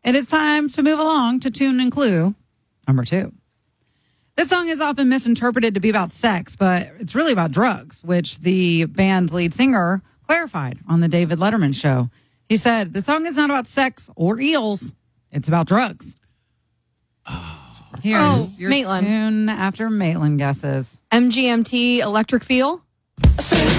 It is time to move along to tune and clue number 2. This song is often misinterpreted to be about sex, but it's really about drugs, which the band's lead singer clarified on the David Letterman show. He said, the song is not about sex or eels. It's about drugs. Here's your Maitland. tune after Maitland guesses. MGMT Electric Feel?